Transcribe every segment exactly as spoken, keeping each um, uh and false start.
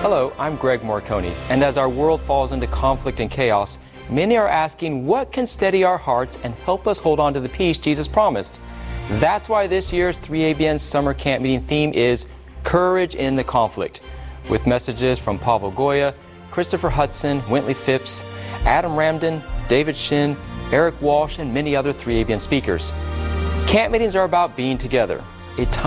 Hello, I'm Greg Morcone, and as our world falls into conflict and chaos, many are asking what can steady our hearts and help us hold on to the peace Jesus promised. That's why this year's three A B N Summer Camp Meeting theme is Courage in the Conflict, with messages from Pavel Goya, Christopher Hudson, Wintley Phipps, Adam Ramden, David Shin, Eric Walsh, and many other three A B N speakers. Camp meetings are about being together. A time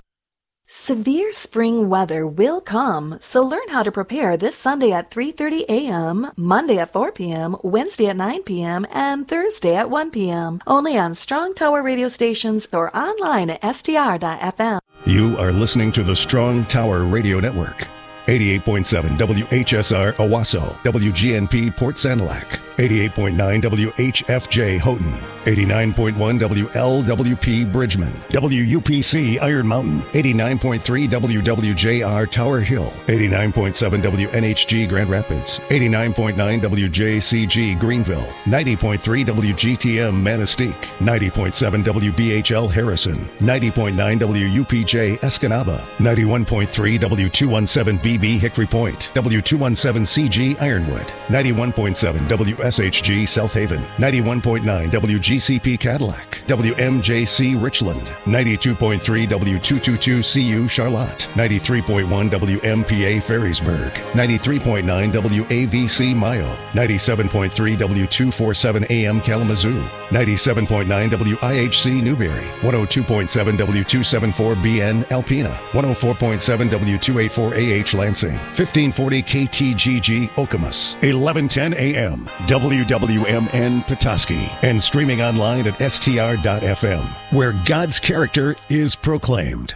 Severe spring weather will come, so learn how to prepare this Sunday at three thirty a.m., Monday at four p.m., Wednesday at nine p.m., and Thursday at one p.m. Only on Strong Tower radio stations or online at S T R dot F M. You are listening to the Strong Tower Radio Network. eighty-eight point seven W H S R Owasso, W G N P Port Sanilac, eighty-eight point nine W H F J Houghton, eighty-nine point one W L W P Bridgman, W U P C Iron Mountain, eighty-nine point three W W J R Tower Hill, eighty-nine point seven W N H G Grand Rapids, eighty-nine point nine W J C G Greenville, ninety point three W G T M Manistee, ninety point seven W B H L Harrison, ninety point nine W U P J Escanaba, ninety-one point three W two seventeen B B Hickory Point, W two seventeen C G Ironwood, ninety-one point seven W S H G South Haven, ninety-one point nine W G C P Cadillac, W M J C Richland, ninety-two point three W two twenty-two C U Charlotte, ninety-three point one W M P A Ferrisburg, ninety-three point nine W A V C Mayo, ninety-seven point three W two forty-seven A M Kalamazoo, ninety-seven point nine W I H C Newberry, one oh two point seven W two seventy-four B N Alpena, one oh four point seven W two eighty-four A H Lansing, fifteen forty K T G G Okemos, eleven ten A M W W M N Petoskey, and streaming online at S T R dot F M, where God's character is proclaimed.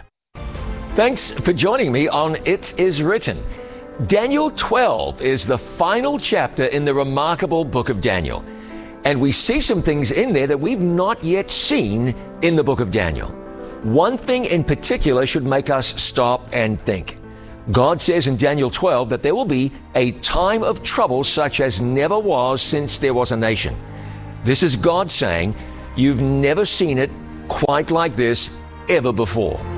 Thanks for joining me on It Is Written. Daniel twelve is the final chapter in the remarkable book of Daniel. And we see some things in there that we've not yet seen in the book of Daniel. One thing in particular should make us stop and think. God says in Daniel twelve that there will be a time of trouble such as never was since there was a nation. This is God saying, you've never seen it quite like this ever before.